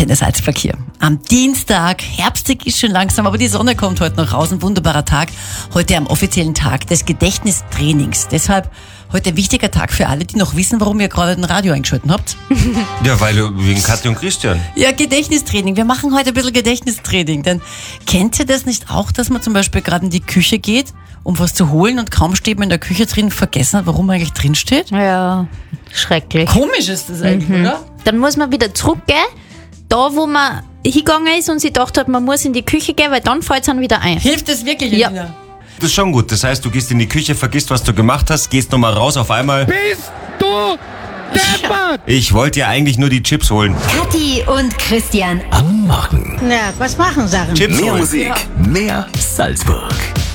Salzburg hier. Am Dienstag, herbstig ist schon langsam, aber die Sonne kommt heute noch raus. Ein wunderbarer Tag. Heute am offiziellen Tag des Gedächtnistrainings. Deshalb heute ein wichtiger Tag für alle, die noch wissen, warum ihr gerade ein Radio eingeschaltet habt. Ja, weil wegen Katja und Christian. Ja, Gedächtnistraining. Wir machen heute ein bisschen Gedächtnistraining. Denn kennt ihr das nicht auch, dass man zum Beispiel gerade in die Küche geht, um was zu holen und kaum steht man in der Küche drin, vergessen hat, warum man eigentlich drin steht? Ja, schrecklich. Komisch ist das eigentlich, oder? Dann muss man wieder zurückgehen, da wo man hingegangen ist und sich gedacht hat, man muss in die Küche gehen, weil dann fällt es dann wieder ein. Hilft das wirklich, Ja. Elina? Das ist schon gut. Das heißt, du gehst in die Küche, vergisst, was du gemacht hast, gehst nochmal raus, auf einmal. Bist du deppert? Ich wollte ja eigentlich nur die Chips holen. Kathi und Christian. Am Morgen. Na, was machen Sachen? Chips Mehr holen. Musik, mehr Salzburg.